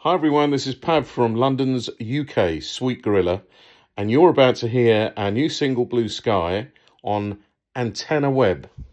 Hi everyone, this is Pav from London's UK Sweet Gorilla, and you're about to hear our new single Blue Sky on Antenna Web.